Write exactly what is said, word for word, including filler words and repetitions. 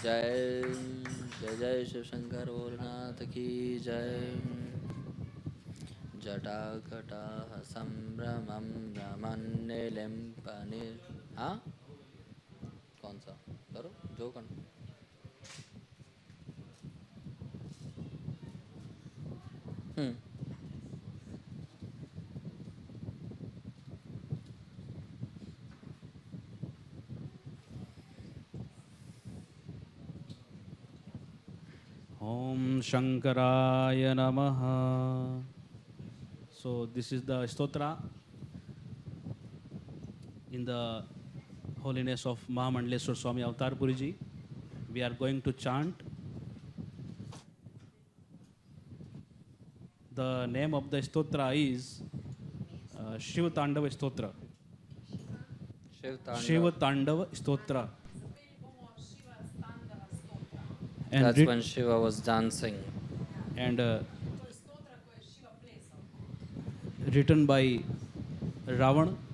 जय जय जय शिव शंकर भोलेनाथ की जय। जटाकटा संभ्रमं भ्रमन्निलिम्पनि। हाँ कौन सा करो जो कौन। हम्म Om Shankaraya Namaha. So this is the stotra in the holiness of Mahamandaleshwar Swami Avatar Puriji. We are going to chant. The name of the stotra is uh, Shiva Tandava Stotra. Shiv तांडव। Shiva Tandava Stotra. And that's when Shiva was dancing. And uh, written by Ravan